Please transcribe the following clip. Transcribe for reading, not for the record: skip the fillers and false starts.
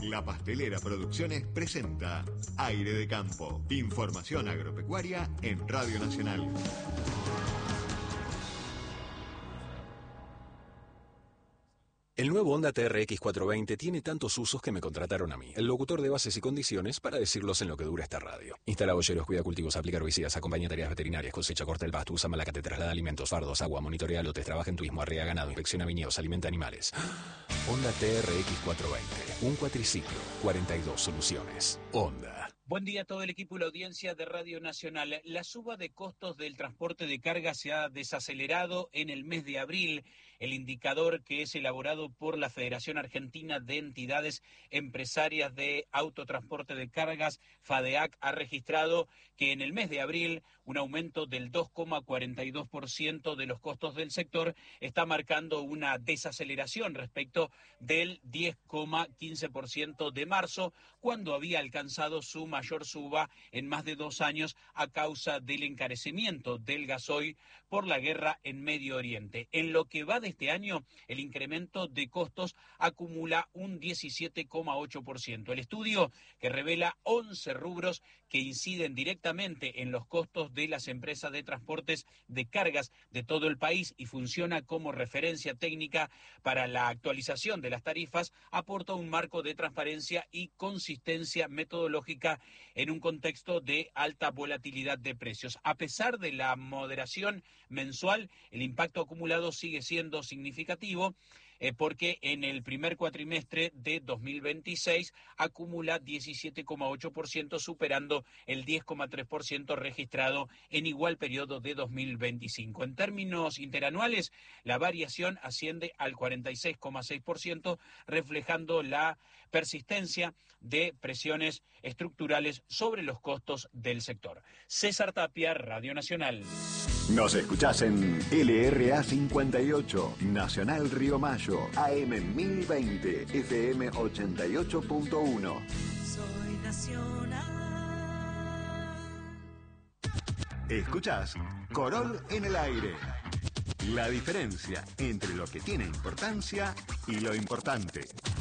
La Pastelera Producciones presenta Aire de Campo. Información agropecuaria en Radio Nacional. El nuevo Honda TRX 420 tiene tantos usos que me contrataron a mí, el locutor de bases y condiciones, para decirlos en lo que dura esta radio. Instala boyeros, cuida cultivos, aplica herbicidas, acompaña tareas veterinarias, cosecha, corta el pasto, usa malacate, traslada alimentos, fardos, agua, monitorea lotes, trabaja en turismo, arrea ganado, inspecciona viñedos, alimenta animales. Honda TRX 420, un cuatriciclo, 42 soluciones. Honda. Buen día a todo el equipo y la audiencia de Radio Nacional. La suba de costos del transporte de carga se ha desacelerado en el mes de abril. El indicador, que es elaborado por la Federación Argentina de Entidades Empresarias de Autotransporte de Cargas, FADEAC, ha registrado que en el mes de abril un aumento del 2,42% de los costos del sector está marcando una desaceleración respecto del 10,15% de marzo, cuando había alcanzado su mayor suba en más de 2 años a causa del encarecimiento del gasoil por la guerra en Medio Oriente. En lo que va de este año, el incremento de costos acumula un 17,8%. El estudio, que revela 11 rubros que inciden directamente en los costos de las empresas de transportes de cargas de todo el país y funciona como referencia técnica para la actualización de las tarifas, aporta un marco de transparencia y consistencia metodológica en un contexto de alta volatilidad de precios. A pesar de la moderación mensual, el impacto acumulado sigue siendo significativo, porque en el primer cuatrimestre de 2026 acumula 17,8%, superando el 10,3% registrado en igual periodo de 2025. En términos interanuales, la variación asciende al 46,6%, reflejando la persistencia de presiones estructurales sobre los costos del sector. César Tapia, Radio Nacional. Nos escuchás en LRA 58, Nacional Río Mayo, AM 1020, FM 88.1. Soy Nacional. Escuchás Corol en el aire. La diferencia entre lo que tiene importancia y lo importante.